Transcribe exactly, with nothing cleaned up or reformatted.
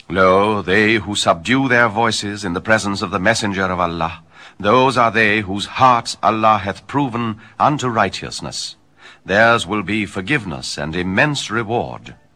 Lo, they who subdue their voices in the presence of the messenger of Allah, those are they whose hearts Allah hath proven unto righteousness. Theirs will be forgiveness and immense reward.